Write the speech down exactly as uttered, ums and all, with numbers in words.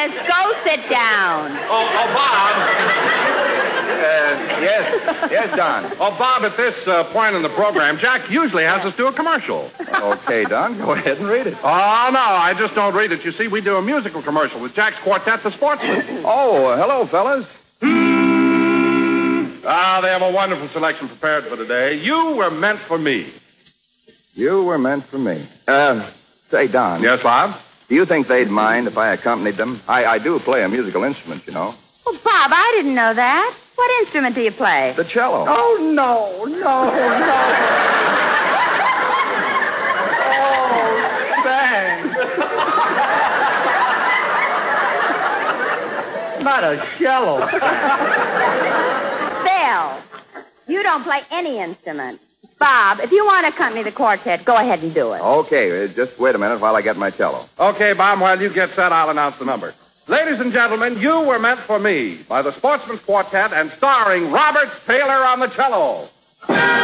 Yes, go sit down. Oh, oh, Bob. Uh, yes, yes, Don. Oh, Bob, at this uh, point in the program, Jack usually has us do a commercial. Okay, Don, go ahead and read it. Oh, no, I just don't read it. You see, we do a musical commercial with Jack's quartet, The Sportsmen. Oh, uh, hello, fellas. Ah, they have a wonderful selection prepared for today. You were meant for me. You were meant for me. Uh, say, Don. Yes, Bob? Do you think they'd mind if I accompanied them? I, I do play a musical instrument, you know. Well, Bob, I didn't know that. What instrument do you play? The cello. Oh, no, no, no. Oh, thanks. Not a cello. Bill, you don't play any instrument. Bob, if you want to accompany the quartet, go ahead and do it. Okay, uh, just wait a minute while I get my cello. Okay, Bob, while you get set, I'll announce the number. Ladies and gentlemen, You Were Meant for Me by the Sportsman's Quartet and starring Robert Taylor on the cello.